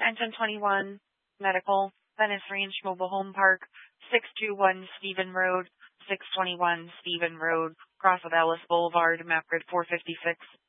and 1021 Medical, Venice Ranch Mobile Home Park, 621 Stephen Road, 621 Stephen Road, Cross of Ellis Boulevard, map grid 456.